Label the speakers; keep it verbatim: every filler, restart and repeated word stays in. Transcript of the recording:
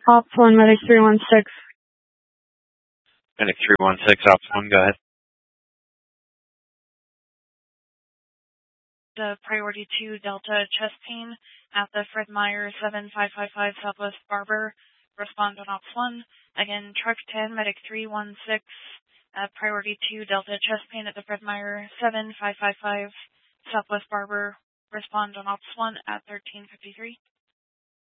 Speaker 1: Ops one, Medic three one six.
Speaker 2: Medic three one six, Ops one, go ahead.
Speaker 3: The Priority two Delta chest pain at the Fred Meyer seven five five five Southwest Barber. Respond on Ops one. Again, Truck ten, Medic three one six. Uh, Priority two Delta chest pain at the Fred Meyer seven five five five Southwest Barber. Respond on Ops one at thirteen fifty-three.